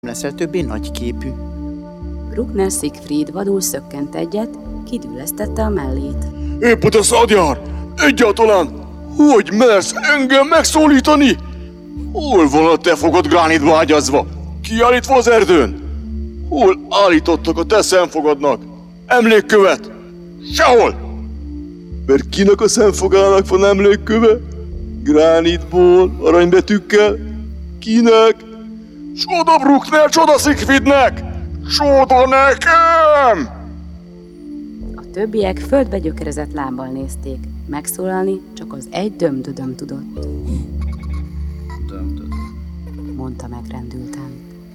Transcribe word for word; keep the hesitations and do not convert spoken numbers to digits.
leszel többé nagyképű. Bruckner Siegfried vadul szökkent egyet, kidüllesztette a mellét. Épp a szadjár! Egyáltalán! Hogy mersz engem megszólítani? Hol van a te fogad gránitba ágyazva? Kiállítva az erdőn? Hol állítottak a te szemfogadnak? Emlékkövet? Sehol! Mert kinek a szemfogának van emlékköve? Gránitból, aranybetűkkel? Kinek? Csoda Bruckner, csoda Siegfriednek! Csoda nekem! A többiek földbe gyökerezett lábbal nézték. Megszólalni csak az egy dömdödöm tudott. Dömdöd. Mondta megrendülten.